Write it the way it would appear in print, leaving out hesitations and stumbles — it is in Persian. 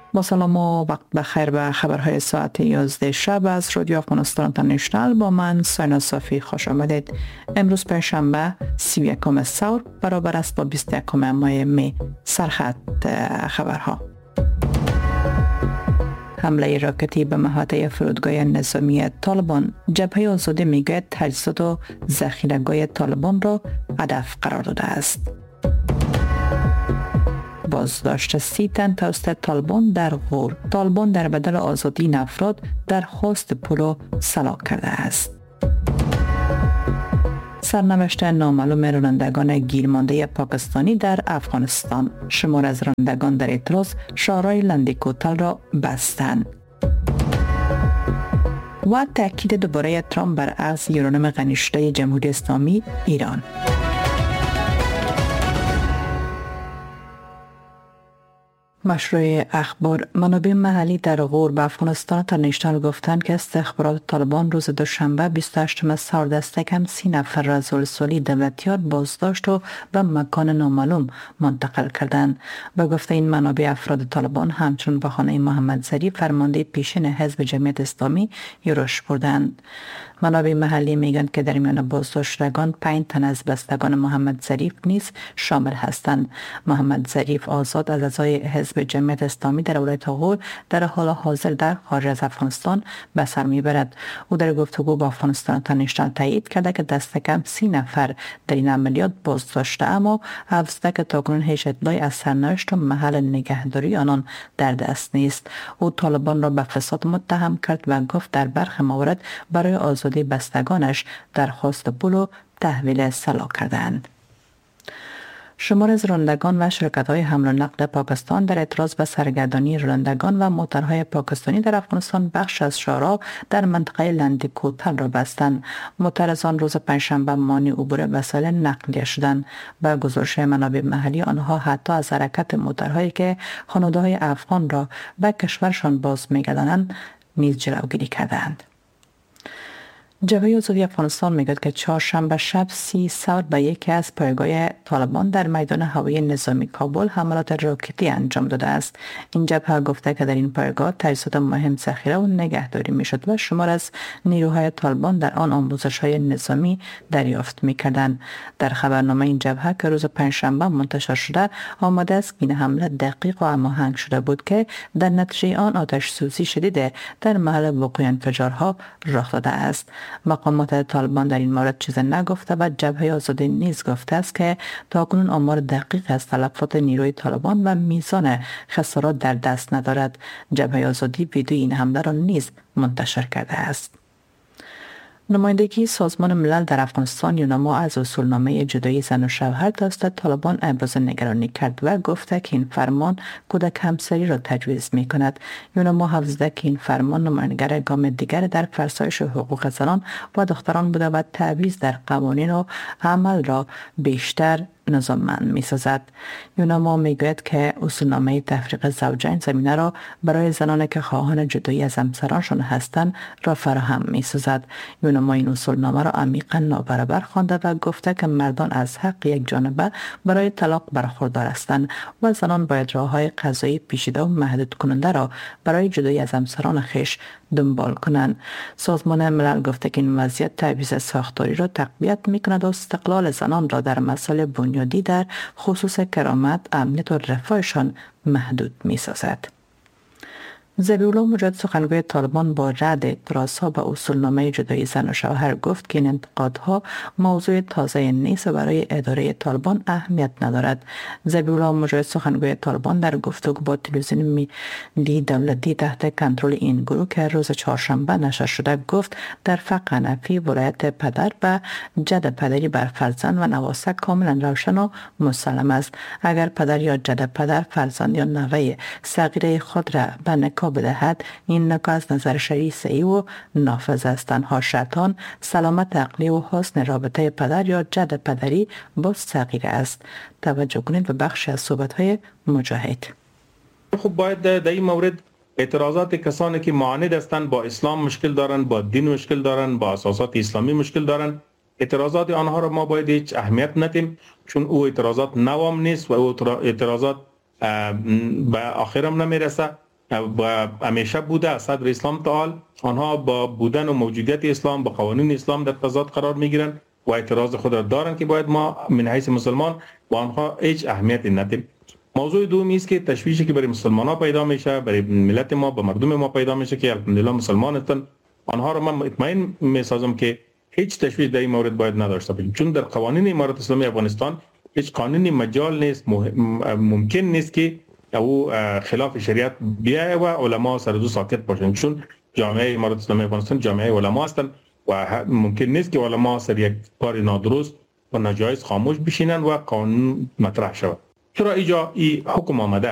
با سلام و وقت بخیر به خبرهای ساعت 11 شب از رادیو افغانستان اینترنشنال با من ساینا صافی خوش آمدید. امروز پنجشنبه 31 ثور برابر است با 21 ماه می. سرخط خبرها: حمله راکتی به محوطه فرودگاه نظامی طالبان. جبهه آزادی میگوید تجهیزات و ذخیره‌گاه طالبان را هدف قرار داده است. بازداشت 30 تن توسط طالبان در غور. طالبان در بدل آزادی این افراد درخواست پول را سلاک کرده است. سرنوشت نامعلوم رانندگان گیرمانده پاکستانی در افغانستان. شمار از رانندگان در اعتراض شارع لندیکوتل را بستند. و تاکید دوباره ترامپ بر ارز یورانیم غنی شده جمهوری اسلامی ایران. مشروع اخبار: منابع محلی در غور به افغانستان اینترنشنال گفتند که استخبارات طالبان روز دوشنبه 28 ثور دست کم 30 نفر را از ولسوالی دولتیار بازداشت و به مکان نامعلوم منتقل کردند. به گفته این منابع، افراد طالبان همچنین به خانه محمد ظریف فرمانده پیشین حزب جمعیت اسلامی یورش بردند. منابع محلی میگویند که در میان بازداشتگان 5 تن از بستگان محمد ظریف نیز شامل هستند. محمد ظریف آزاد از اعضای حزب جمعیت اسلامی در ولایت غور در حال حاضر در خارج از افغانستان به سر میبرد. او در گفتگو با افغانستان اینترنشنال تایید کرده که دست کم 30 نفر در این عملیات بازداشته، اما 17 که تاکنون هیچ اطلاعی از سرنوشت و محل نگهداری آنان در دست نیست. او طالبان را به فساد متهم کرد و گفت در برخی موارد برای آزادی بستگانش درخواست پول و تحویل سلاح کردند. شمار از رانندگان و شرکت‌های حمل و نقل پاکستان در اعتراض به سرگردانی رانندگان و موترهای پاکستانی در افغانستان بخش از شارع در منطقه لندیکوتل را بستند. معترضان روز پنجشنبه مانع عبور وسایل نقلیه شدند. به گزارش منابع محلی، آنها حتی از حرکت موترهایی که خانواده‌های افغان را به کشورشان باز می‌گردانند نیز جلوگیری کردند. جبهه آزادی افغانستان میگوید که چهارشنبه شب 30 ثور به یکی از پایگاه طالبان در میدان هوایی نظامی کابل حملات راکتی انجام داده است. این جبهه گفته که در این پایگاه تجهیزات مهم ذخیره و نگهداری میشد و شمار از نیروهای طالبان در آن آموزش‌های نظامی دریافت میکردند. در خبرنامه این جبهه که روز پنجشنبه منتشر شده آمده است که این حمله دقیق و هماهنگ شده بود که در نتیجه آن آتش سوزی شدید در محل وقوع انفجارها رخ داده است. مقامات طالبان در این مورد چیز نگفته و جبهه آزادی نیز گفته است که تاکنون آمار دقیق از تلفات نیروی طالبان و میزان خسارات در دست ندارد. جبهه آزادی ویدیوی این حمله را نیز منتشر کرده است. نمایندگی سازمان ملل در افغانستان یونما از اصولنامه جدایی زن و شوهر توسط طالبان ابراز نگرانی کرد و گفته که این فرمان کودک همسری را تجویز می کند. یونما حافظه که این فرمان نمایانگر گام دیگر در فرسایش حقوق زنان و دختران بوده و تعویض در قوانین و عمل را بیشتر نظاممند می سازد. یونما می گوید که اصولنامه تفریق زوجین زمینه را برای زنانی که خواهان جدایی از همسرانشان هستند را فراهم می سازد. یونما این اصولنامه را عمیقا نابرابر خوانده و گفته که مردان از حق یک جانبه برای طلاق برخوردار هستند و زنان باید راههای قضایی پیچیده و محدود کننده را برای جدایی از همسران خویش دنبال کنند. سازمان ملل گفته که این وضعیت تعویض ساختاری را تقویت می کند و استقلال زنان را در مسائل بنیادی در خصوص کرامت، امنیت و رفاهشان محدود می سازد. ذبیح‌الله مجاهد سخنگوی طالبان با رد اعتراضها به اصولنامه جدایی زن و شوهر گفت که این انتقادها موضوع تازه نیست و برای اداره طالبان اهمیت ندارد. ذبیح‌الله مجاهد سخنگوی طالبان در گفتگو با تلویزیون ملی دولتی تحت کنترل این گروه که روز چهارشنبه نشر شده گفت در فقه حنفی ولایت پدر و جد پدری بر فرزند و نواسه کاملا روشن و مسلم است. اگر پدر یا جد پدر فرزند یا نوه صغیر خود را به نکاح بدهد، این نکاح از نظر شرعی صحیح و نافذ است. تنها شرطان سلامت عقلی و حسن رابطه پدر یا جد پدری با صغیر است. توجه کنید به بخش از صحبت‌های مجاهد. خب باید در این مورد اعتراضات کسانی که معاند هستند، با اسلام مشکل دارند، با دین مشکل دارند، با اساسات اسلامی مشکل دارند، اعتراضات آنها را ما باید هیچ اهمیت ندیم، چون او اعتراضات نوام نیست و او اعتراضات به آخرم نمیرسه. همیشه بوده از صدر اسلام تا حال آنها با بودن و موجودیت اسلام با قوانین اسلام در تضاد قرار میگیرند و اعتراض خود را دارند که باید ما من حیث مسلمان با آنها هیچ اهمیتی ندیم. موضوع دومی است که تشویشی که برای مسلمان ها پیدا میشه، برای ملت ما، با مردم ما پیدا میشه که الحمدلله مسلمان هستند، آنها را من مطمئن میسازم که هیچ تشویش در این مورد باید نداشته باشیم، چون در قوانین امارت اسلامی افغانستان هیچ قانونی مجال نیست، ممکن نیست که او خلاف شریعت بیاید و علما سر دو ساکت باشند، چون جامعه امارت اسلامی افغانستان جامعه علما هستند و ممکن نیست که علما سر یک کار نادرست و ناجایز خاموش بشینند و قانون مطرح شود. چرا اینجا این حکم آمده